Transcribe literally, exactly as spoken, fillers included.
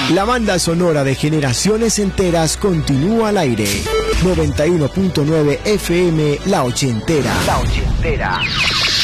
La banda sonora de generaciones enteras continúa al aire. noventa y uno punto nueve F M La Ochentera. La Ochentera.